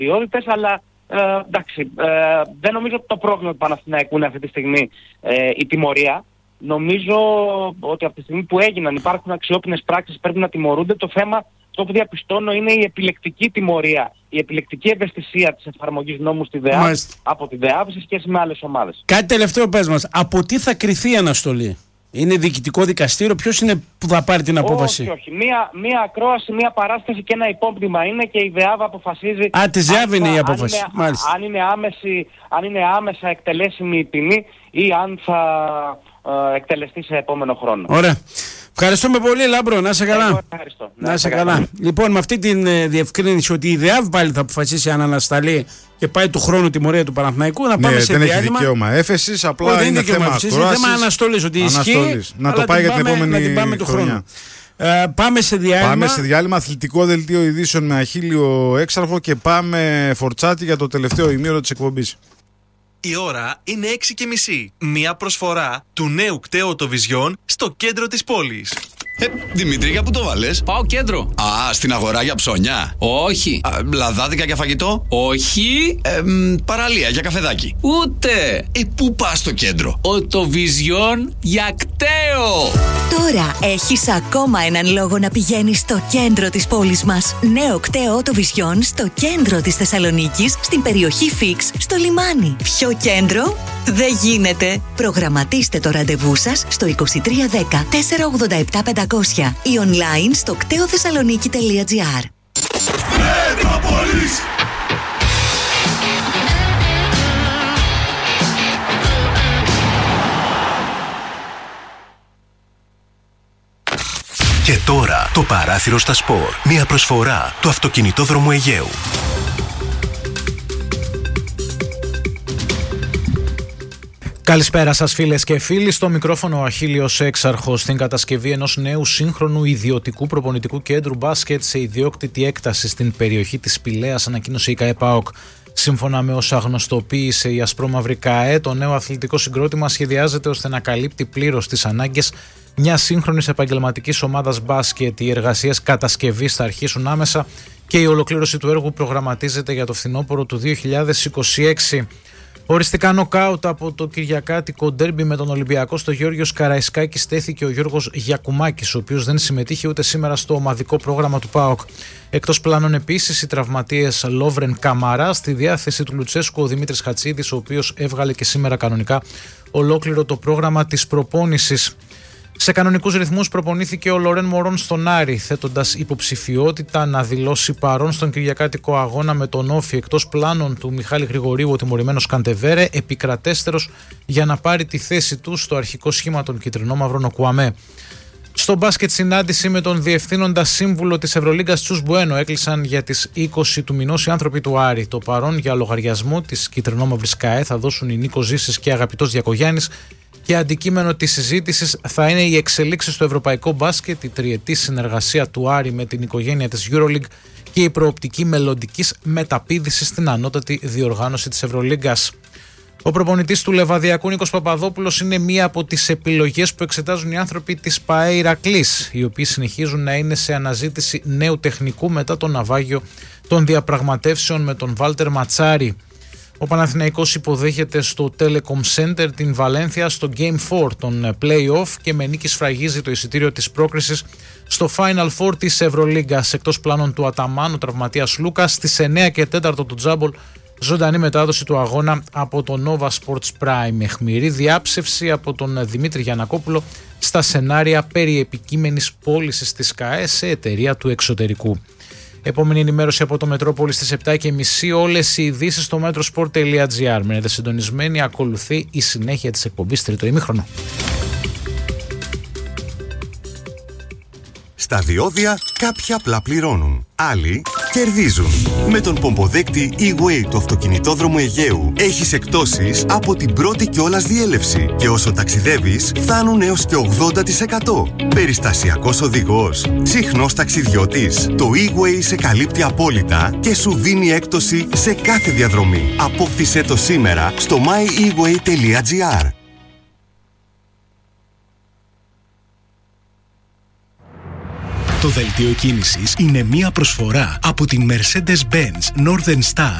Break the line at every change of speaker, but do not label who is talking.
ποιότητες, αλλά εντάξει, δεν νομίζω ότι το πρόβλημα του Παναθηναϊκού είναι αυτή τη στιγμή η τιμωρία. Νομίζω ότι από τη στιγμή που υπάρχουν αξιόπινες πράξεις, πρέπει να τιμωρούνται. Το θέμα, αυτό που διαπιστώνω, είναι η επιλεκτική τιμωρία, η επιλεκτική ευαισθησία της εφαρμογής νόμου στη ΔΕΑΒ από τη ΔΕΑΒ σε σχέση με άλλες ομάδες.
Κάτι τελευταίο, πες μας, από τι θα κριθεί η αναστολή? Είναι διοικητικό δικαστήριο, ποιος είναι που θα πάρει την απόφαση?
Όχι. Μία ακρόαση, μία παράσταση και ένα υπόμνημα είναι, και η ΔΕΑΒ αποφασίζει.
Της ΔΕΑΒ είναι η απόφαση.
Αν είναι άμεσα εκτελέσιμη η ποινή ή αν θα εκτελεστεί σε επόμενο χρόνο.
Ωραία. Ευχαριστούμε πολύ, Λάμπρο. Να είσαι καλά.
Εγώ ευχαριστώ.
Να είσαι καλά. Λοιπόν, με αυτή την διευκρίνηση ότι η ΔΕΑΒ πάλι θα αποφασίσει αν ανασταλεί και πάει του χρόνου τιμωρία του Παναθηναϊκού, να πάμε σε διάλειμμα.
Δεν έχει δικαίωμα έφεσης, απλά είναι θέμα ακρόασης.
Είναι θέμα αναστολής, ότι ισχύει.
Να το πάει για την επόμενη χρονιά.
Πάμε σε διάλειμμα.
Αθλητικό δελτίο ειδήσεων με Αχίλιο Έξαρχο και πάμε φορτσάτη για το τελευταίο ημίωρο της εκπομπής.
Η ώρα είναι 6:30. Μια προσφορά του νέου κταίου Οτοβιζιόν στο κέντρο της πόλης.
Δημήτρη, για πού το βάλες?
Πάω κέντρο.
Στην αγορά για ψώνια?
Όχι.
Λαδάδικα για φαγητό?
Όχι.
Παραλία για καφεδάκι?
Ούτε.
Πού πας στο κέντρο?
Οτοβιζιόν για κταίο.
Τώρα έχεις ακόμα έναν λόγο να πηγαίνεις στο κέντρο της πόλης μας. Νέο κταίο Οτοβιζιόν στο κέντρο της Θεσσαλονίκης, στην περιοχή Φίξ, στο λιμάνι. Πιο κέντρο δεν γίνεται. Προγραμματίστε το ραντεβού σας στο 2310 487 500 ή online στο κτεοθεσσαλονίκη.gr.
Μετρόπολης!
Και τώρα το παράθυρο στα σπορ. Μια προσφορά του Αυτοκινητόδρομου Αιγαίου.
Καλησπέρα σας φίλες και φίλοι, στο μικρόφωνο ο Αχίλιος Έξαρχος. Στην κατασκευή ενός νέου σύγχρονου ιδιωτικού προπονητικού κέντρου μπάσκετ σε ιδιόκτητη έκταση στην περιοχή της Πηλαίας, ανακοίνωσε η ΚΑΕ ΠΑΟΚ. Σύμφωνα με όσα γνωστοποίησε η ασπρόμαυρη ΚΑΕ, το νέο αθλητικό συγκρότημα σχεδιάζεται ώστε να καλύπτει πλήρως τις ανάγκες μιας σύγχρονης επαγγελματικής ομάδας μπάσκετ. Οι εργασίες κατασκευής θα αρχίσουν άμεσα και η ολοκλήρωση του έργου προγραμματίζεται για το φθινόπωρο του 2026. Οριστικά νοκάουτ από το κυριακάτικο ντέρμπι με τον Ολυμπιακό στο Γεώργιος Καραϊσκάκη στέθηκε ο Γιώργος Γιακουμάκης, ο οποίος δεν συμμετείχε ούτε σήμερα στο ομαδικό πρόγραμμα του ΠΑΟΚ. Εκτός πλάνων επίσης οι τραυματίες Λόβρεν Καμαρά, στη διάθεση του Λουτσέσκου ο Δημήτρης Χατσίδης, ο οποίος έβγαλε και σήμερα κανονικά ολόκληρο το πρόγραμμα της προπόνησης. Σε κανονικούς ρυθμούς προπονήθηκε ο Λορέν Μωρόν στον Άρη, θέτοντας υποψηφιότητα να δηλώσει παρόν στον κυριακάτικο αγώνα με τον Όφη. Εκτός πλάνων του Μιχάλη Γρηγορίου, ο τιμωρημένος Καντεβέρε, επικρατέστερος για να πάρει τη θέση του στο αρχικό σχήμα των κυτρινόμαυρων ο Κουαμέ. Στο μπάσκετ, συνάντηση με τον διευθύνοντα σύμβουλο της Ευρωλίγκας Τσους Μπουένο έκλεισαν για τις 20 του μηνός οι άνθρωποι του Άρη. Το παρόν για λογαριασμό της κυτρινόμαυρης ΚΑΕ θα δώσουν η Νίκος Ζήσης και Αγαπητός Διακογιάννης. Και αντικείμενο της συζήτησης θα είναι οι εξελίξεις στο ευρωπαϊκό μπάσκετ, η τριετή συνεργασία του Άρη με την οικογένεια της EuroLeague και η προοπτική μελλοντικής μεταπήδησης στην ανώτατη διοργάνωση της Ευρωλίγκας. Ο προπονητής του Λεβαδιακού, Νίκος Παπαδόπουλος, είναι μία από τις επιλογές που εξετάζουν οι άνθρωποι της ΠΑΕ Ηρακλής, οι οποίοι συνεχίζουν να είναι σε αναζήτηση νέου τεχνικού μετά το ναυάγιο των διαπραγματεύσεων με τον Βάλτερ Ματσάρη. Ο Παναθηναϊκός υποδέχεται στο Telecom Center την Βαλένθια στο Game 4 των Play-Off και με νίκη σφραγίζει το εισιτήριο της πρόκρισης στο Final Four της Ευρωλίγκας. Εκτός πλάνων του Αταμάν, ο τραυματίας Λούκας, στις 9 και 4 του Τζάμπολ, ζωντανή μετάδοση του αγώνα από το Nova Sports Prime. Αιχμηρή διάψευση από τον Δημήτρη Γιαννακόπουλο στα σενάρια περί επικείμενης πώλησης της ΚΑΕ σε εταιρεία του εξωτερικού. Επόμενη ενημέρωση από το Μετρόπολη στις 7:30. Όλες οι ειδήσεις στο metrosport.gr. Μένετε συντονισμένοι, ακολουθεί η συνέχεια της εκπομπής τρίτο ημίχρονο.
Στα διόδια κάποιοι απλά πληρώνουν, άλλοι κερδίζουν. Με τον πομποδέκτη E-Way του Αυτοκινητόδρομου Αιγαίου έχεις εκπτώσεις από την πρώτη κιόλας διέλευση και όσο ταξιδεύεις φτάνουν έως και 80%. Περιστασιακός οδηγός, συχνός ταξιδιώτης. Το E-Way σε καλύπτει απόλυτα και σου δίνει έκπτωση σε κάθε διαδρομή. Απόκτησέ το σήμερα στο myeWay.gr.
Το δελτίο κίνησης είναι μία προσφορά από την Mercedes-Benz Northern Star